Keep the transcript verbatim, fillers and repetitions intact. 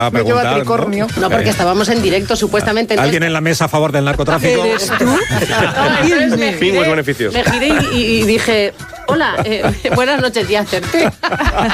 a Me lleva preguntar, tricornio. ¿no? No, porque estábamos en directo, supuestamente. Entonces, ¿Alguien en la mesa a favor del narcotráfico? ¿Eres tú? no, entonces me Pingües giré, beneficios. me giré y, y dije, hola, eh, buenas noches, y acerté.